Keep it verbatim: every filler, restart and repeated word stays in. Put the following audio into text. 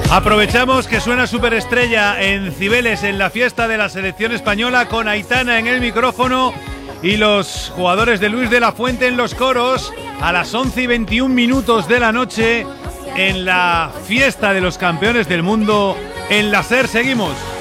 Aprovechamos que suena Superestrella en Cibeles, en la fiesta de la selección española, con Aitana en el micrófono y los jugadores de Luis de la Fuente en los coros, a las once y veintiún minutos de la noche, en la fiesta de los campeones del mundo en la SER. Seguimos.